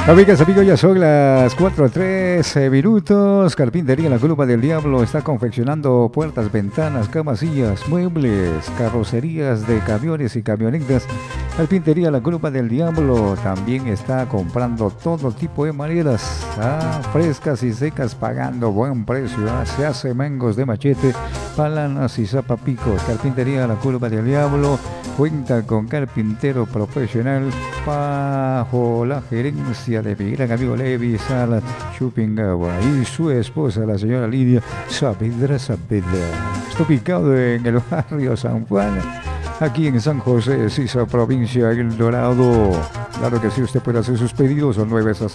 Amigas, amigos, ya son las 4:13 minutos. Carpintería La Culpa del Diablo está confeccionando puertas, ventanas, camas, sillas, muebles, carrocerías de camiones y camionetas. Carpintería La Culpa del Diablo también está comprando todo tipo de maderas, frescas y secas, pagando buen precio. Se hace mangos de machete, palanas y zapapicos. Carpintería La Culpa del Diablo cuenta con carpintero profesional bajo la gerencia de mi gran amigo Levi Salas Chupingawa y su esposa, la señora Lidia Saavedra. Está ubicado en el barrio San Juan, aquí en San José, Sisa, provincia El Dorado. Claro que sí, usted puede hacer sus pedidos al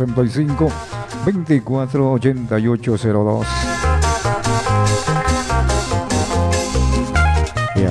965-248802. Ya.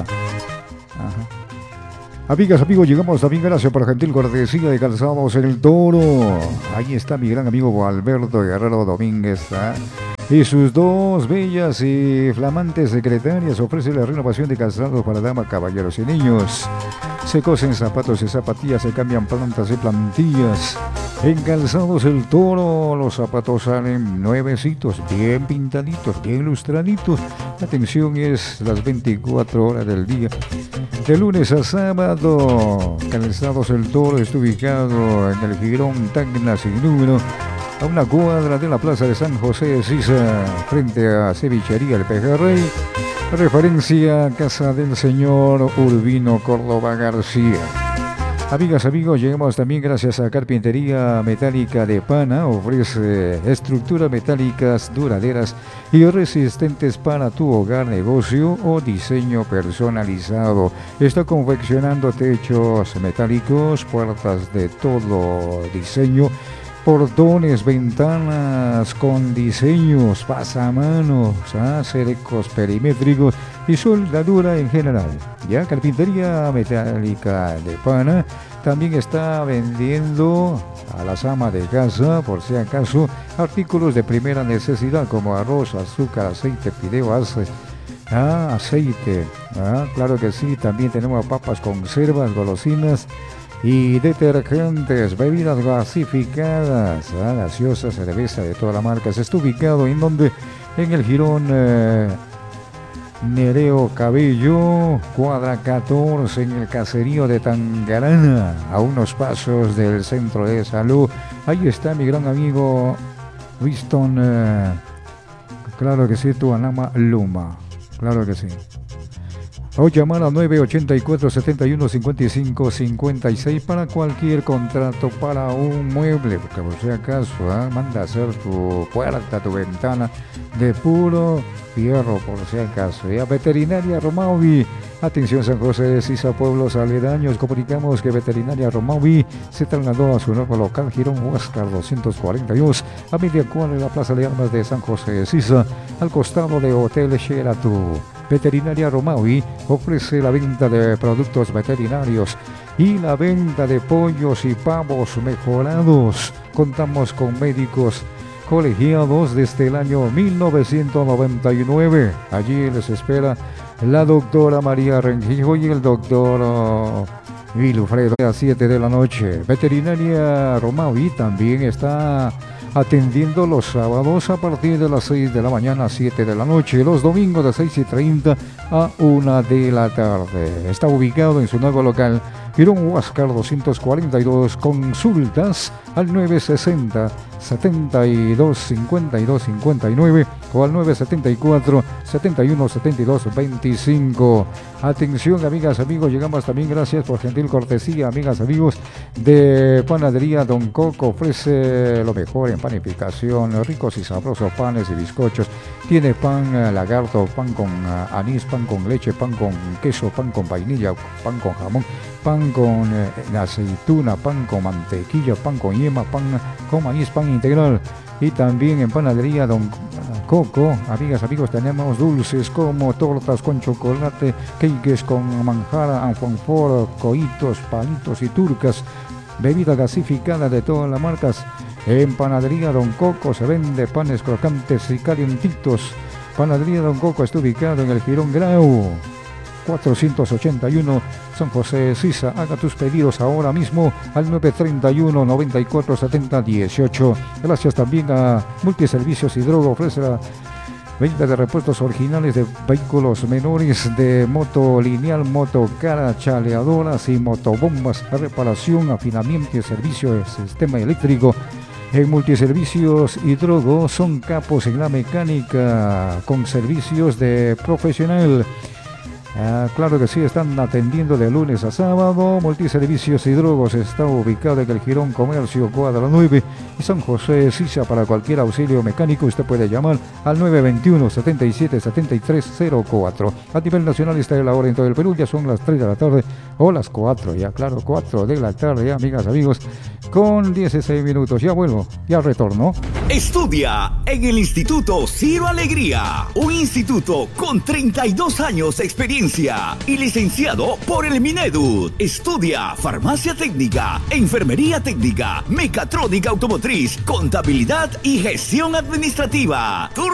Amigas, amigos, llegamos también gracias por gentil cortesía de Calzados El Toro. Ahí está mi gran amigo Alberto Guerrero Domínguez, y sus dos bellas y flamantes secretarias. Ofrece la renovación de calzados para damas, caballeros y niños. Se cosen zapatos y zapatillas, se cambian plantas y plantillas. En Calzados El Toro los zapatos salen nuevecitos, bien pintaditos, bien lustraditos. La atención es las 24 horas del día, de lunes a sábado. Calzados El Toro está ubicado en el Girón Tacna sin número, a una cuadra de la plaza de San José de Sisa, frente a Cevichería El Pejerrey. Referencia Casa del Señor Urbino Córdoba García. Amigas, amigos, llegamos también gracias a Carpintería Metálica de Pana. Ofrece estructuras metálicas duraderas y resistentes para tu hogar, negocio o diseño personalizado. Está confeccionando techos metálicos, puertas de todo diseño, portones, ventanas con diseños, pasamanos, cercos perimétricos y soldadura en general. Ya Carpintería Metálica de Pana también está vendiendo a las amas de casa, por si acaso, artículos de primera necesidad como arroz, azúcar, aceite, fideo, aceite. Claro que sí, también tenemos papas, conservas, golosinas y detergentes, bebidas gasificadas, gaseosas, cerveza de toda la marca. Se está ubicado en donde, en el Girón Nereo Cabello, cuadra 14, en el caserío de Tangarana, a unos pasos del centro de salud. Ahí está mi gran amigo Winston, claro que sí, Tuanama Luma, claro que sí. O llamar al 984-71-55-56 para cualquier contrato para un mueble, porque por si acaso manda a hacer tu puerta, tu ventana de puro fierro, por si acaso. Ya Veterinaria Romavi, atención San José de Sisa, pueblos aledaños. Comunicamos que Veterinaria Romavi se trasladó a su nuevo local, Girón Huáscar 242, a media cuadra de la Plaza de Armas de San José de Sisa, al costado de Hotel Sheraton. Veterinaria Romavi ofrece la venta de productos veterinarios y la venta de pollos y pavos mejorados. Contamos con médicos colegiados desde el año 1999. Allí les espera la doctora María Rengifo y el doctor Wilfredo a las 7 de la noche. Veterinaria Romavi también está atendiendo los sábados a partir de las 6 de la mañana a 7 de la noche, los domingos de 6:30 a 1 de la tarde. Está ubicado en su nuevo local, Girón Huáscar 242, consultas al 960-72-52-59 o al 974-71-72-25. Atención, amigas, amigos, llegamos también gracias por gentil cortesía, amigas, amigos, de Panadería Don Coco. Ofrece lo mejor en panificación, ricos y sabrosos panes y bizcochos. Tiene pan lagarto, pan con anís, pan con leche, pan con queso, pan con vainilla, pan con jamón, pan con aceituna, pan con mantequilla, pan con yema, pan con maíz, pan integral. Y también en Panadería Don Coco, amigas, amigos, tenemos dulces como tortas con chocolate, cakes con manjar, alfajor, coitos, palitos y turcas, bebida gasificada de todas las marcas. En Panadería Don Coco se vende panes crocantes y calientitos. Panadería Don Coco está ubicado en el Girón Grau, 481 San José Sisa. Haga tus pedidos ahora mismo al 931 94 70 18. Gracias también a Multiservicios Hidrogo, ofrece la venta de repuestos originales de vehículos menores, de moto lineal, motocara, chaleadoras y motobombas, reparación, afinamiento y servicio de sistema eléctrico. En Multiservicios Hidrogo son capos en la mecánica con servicios de profesional. Claro que sí, están atendiendo de lunes a sábado. Multiservicios Hidrogos está ubicado en el Jirón Comercio, cuadra 9 y San José Sisa. Para cualquier auxilio mecánico usted puede llamar al 921 77 73 04. A nivel nacional está la hora en todo el Perú, ya son las 3 de la tarde o las 4, ya claro, 4 de la tarde, ya, amigas, amigos, con 16 minutos. Ya vuelvo, ya retorno. Estudia en el Instituto Ciro Alegría, un instituto con 32 años de experiencia y licenciado por el Minedu. Estudia farmacia técnica, enfermería técnica, mecatrónica automotriz, contabilidad y gestión administrativa.